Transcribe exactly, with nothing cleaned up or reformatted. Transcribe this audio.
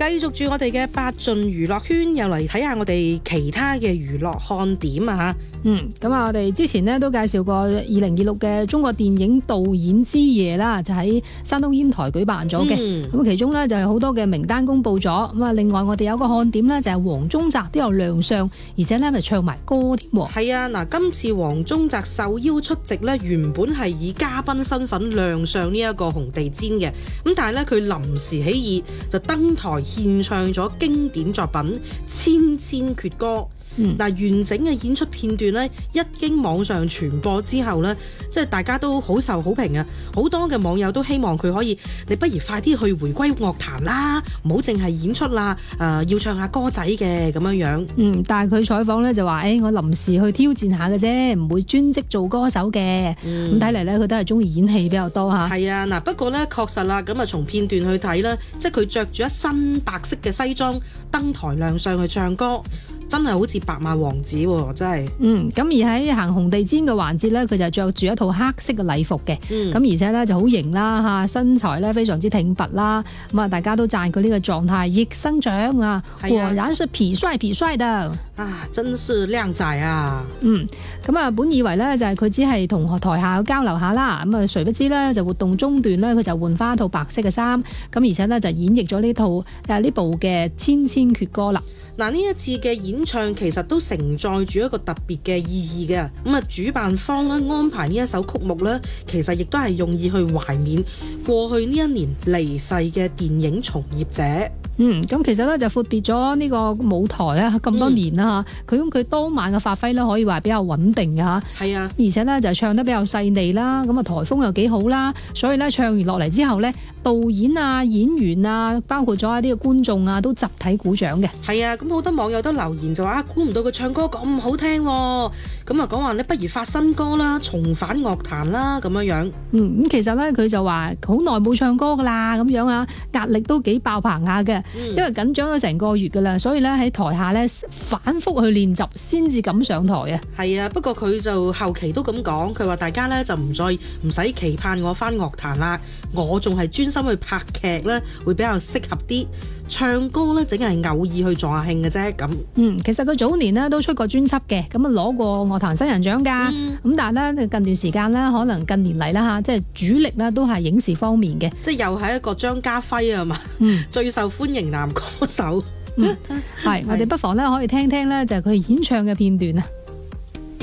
繼續住我哋嘅八盡娛樂圈，又嚟睇下我哋其他嘅娛樂看點啊吓。 嗯，咁啊，我哋之前呢都介紹過二零二六嘅中國電影導演之夜啦，就喺山東煙台舉辦咗嘅。咁、嗯、其中呢就係好多嘅名單公布咗。咁啊，另外我哋有個看點呢，就係黃宗澤都有亮相，而且呢咪唱埋歌添。 係啊，嗱，今次黃宗澤受邀出席呢，原本係以嘉賓身份亮相呢一個紅地毯嘅，咁但係呢，佢臨時起意就登台獻唱咗經典作品《千千闕歌》。嗯，嗱，完整嘅演出片段咧，一經網上傳播之後咧，即係大家都好受好評啊！好多嘅網友都希望佢可以，你不如快啲去回歸樂壇啦，唔好淨係演出啦，誒、呃，要唱下歌仔嘅咁樣樣。 嗯，但係佢採訪咧就話，誒、欸，我臨時去挑戰下嘅啫，唔會專職做歌手嘅。咁睇嚟咧，佢都係中意演戲比較多嚇。係啊，嗱，不過咧確實啦，咁啊從片段去睇啦，即係佢着住一身白色嘅西裝登台亮相去唱歌。真係好似白馬王子喎，真係。 嗯，咁而喺行紅地毯嘅環節咧，佢就着住一套黑色嘅禮服嘅。咁、嗯、而且咧就好型啦嚇，身材咧非常之挺拔啦。咁啊，大家都讚佢呢個狀態逆生長啊，果然是痞帥痞帥的。 啊，真是靚仔啊！ 嗯，咁啊，本以為咧就係佢只係同台下交流下啦。咁啊，誰不知咧就活動中段咧，佢就換翻一套白色嘅衫。咁而且咧就演繹咗呢套誒呢部嘅《千千闕歌》啦。 嗱，呢一次嘅演唱其實都承載住一個特別嘅意義嘅，咁啊主辦方咧安排呢一首曲目咧，其實亦都係用意去懷緬過去呢一年離世嘅電影從業者。 嗯，咁其實咧就闊別咗呢個舞台啊咁多年啦嚇，佢咁佢當晚嘅發揮咧可以話比較穩定嘅嚇。 係啊， 而且咧就唱得比較細膩啦，咁啊台風又幾好啦，所以咧唱完落嚟之後咧，導演啊、演員啊，包括咗一啲嘅觀眾啊，都集體鼓掌嘅。 係啊，咁好多網友都留言就話啊，估唔到佢唱歌咁好聽喎，咁啊講話你不如發新歌啦，重返樂壇啦咁樣樣。 嗯，咁其實咧佢就話好耐冇唱歌噶啦，咁樣啊，壓力都幾爆棚下嘅。嗯、因為緊張咗成個月噶啦，所以咧喺台下咧反覆去練習先至敢上台啊。 係啊，不過佢就後期都咁講，佢話大家咧就唔再唔使期盼我返樂壇啦，我仲係專心去拍劇咧，會比較適合啲。唱歌咧，淨係偶爾去助下興嘅啫咁。嗯， 其實佢早年咧都出過專輯嘅，咁啊攞過樂壇新人獎㗎。咁、嗯、但係咧近段時間咧，可能近年嚟啦嚇，即係主力咧都係影視方面嘅。 即係又係一個張家輝啊嘛，嗯、最受歡迎男歌手。 嗯，係，我哋不妨咧可以聽聽咧，就係佢演唱嘅片段啊。